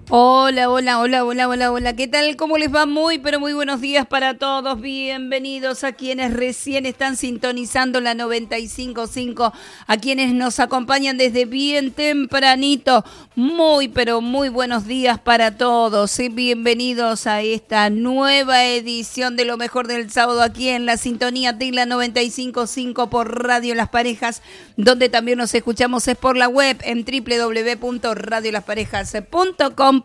Hola, hola, hola, hola, hola, hola. ¿Qué tal? ¿Cómo les va? Muy, pero muy buenos días para todos. Bienvenidos a quienes recién están sintonizando la 95.5, a quienes nos acompañan desde bien tempranito. Muy, pero muy buenos días para todos. Bienvenidos a esta nueva edición de Lo Mejor del Sábado aquí en la sintonía de la 95.5 por Radio Las Parejas, donde también nos escuchamos es por la web en www.radiolasparejas.com.